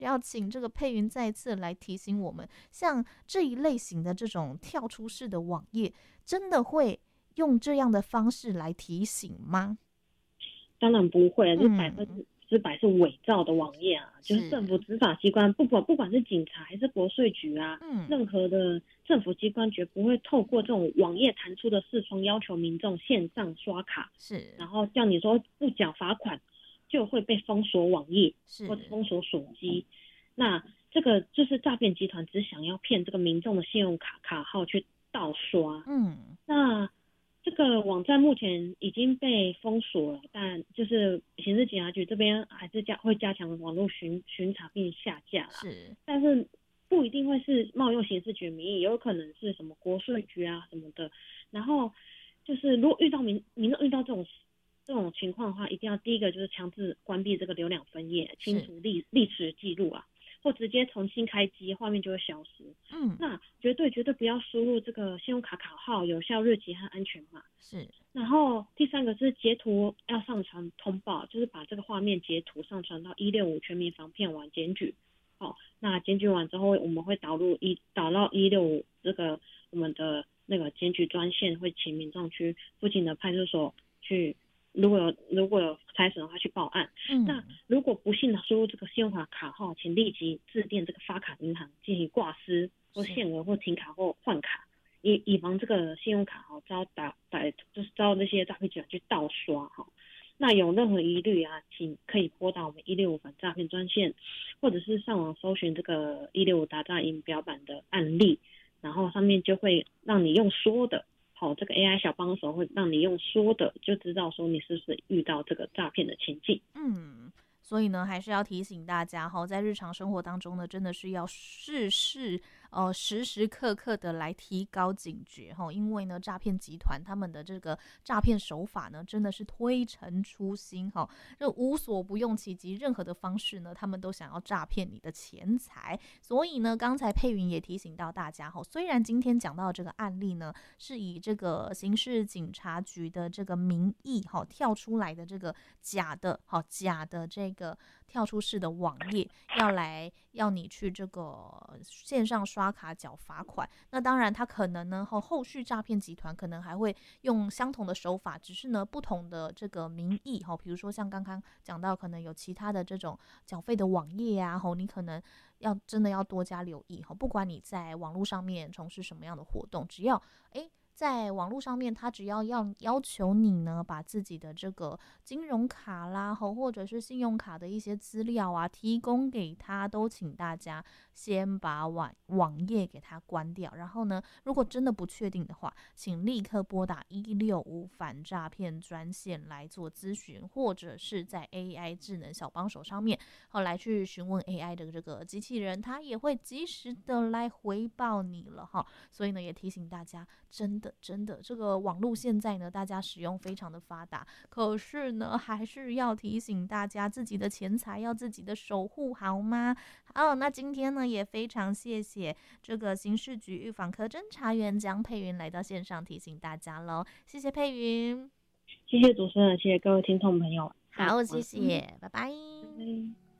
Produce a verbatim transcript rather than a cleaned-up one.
要请这个佩云再次来提醒我们，像这一类型的这种跳出式的网页，真的会用这样的方式来提醒吗？ 当然不会，这百分之百是伪造的网页啊！就是政府执法机关，不管不管是警察还是国税局啊，嗯，任何的政府机关绝不会透过这种网页弹出的视窗要求民众线上刷卡， 是， 然后叫你说不缴罚款就会被封锁网页，或者封锁手机。那这个就是诈骗集团只想要骗这个民众的信用卡卡号去盗刷，嗯，那。这个网站目前已经被封锁了，但就是刑事警察局这边还是加会加强网络巡巡查并下架啦。是，但是不一定会是冒用刑事局名义，也有可能是什么国税局啊什么的。然后就是如果遇到民民众遇到这种这种情况的话，一定要第一个就是强制关闭这个浏览分页，清除历历史记录啊。或直接重新开机，画面就会消失。嗯，那绝对绝对不要输入这个信用卡卡号、有效日期和安全码。是。然后第三个是截图要上传通报，就是把这个画面截图上传到一六五全民防骗网检举。哦，那检举完之后，我们会导入一导到一六五这个我们的那个检举专线，会请民众去附近的派出所去。如果有如果有财损的话去报案，嗯，那如果不幸的输入这个信用卡卡号，请立即致电这个发卡银行进行挂失或限额或停卡或换卡，以以防这个信用卡哈遭打歹就是遭那些诈骗集团去盗刷哈。那有任何疑虑啊，请可以拨打我们一六五反诈骗专线，或者是上网搜寻这个一六五打诈影表版的案例，然后上面就会让你用说的。好，这个 A I 小帮手会让你用说的就知道说你是不是遇到这个诈骗的情境。 嗯，所以呢，还是要提醒大家哈，在日常生活当中呢，真的是要事事呃时时刻刻的来提高警觉哈，因为呢，诈骗集团他们的这个诈骗手法呢，真的是推陈出新哈，就无所不用其极，任何的方式呢，他们都想要诈骗你的钱财。所以呢，刚才佩云也提醒到大家哈，虽然今天讲到这个案例呢，是以这个刑事警察局的这个名义哈跳出来的这个假的哈假的这个跳出式的网页，要来要你去这个线上刷卡缴罚款。那当然，他可能呢后后续诈骗集团可能还会用相同的手法，只是呢不同的这个名义哈，比如说像刚刚讲到，可能有其他的这种缴费的网页啊，吼，你可能要真的要多加留意哈。不管你在网络上面从事什么样的活动，只要哎。在网络上面，他只要要要求你呢，把自己的这个金融卡啦，或者是信用卡的一些资料啊，提供给他，都请大家先把网网页给他关掉。然后呢，如果真的不确定的话，请立刻拨打一六五反诈骗专线来做咨询，或者是在 A I 智能小帮手上面，后来去询问 A I 的这个机器人，他也会及时的来回报你了哈。所以呢，也提醒大家，真的。真的，这个网络现在呢，大家使用非常的发达，可是呢，还是要提醒大家，自己的钱财要自己的守护好吗？好，那今天呢，也非常谢谢这个刑事局预防科侦查员江佩云来到线上提醒大家喽，谢谢佩云， 谢谢主持人，谢谢各位听众朋友， 好，谢谢，拜拜。 拜拜。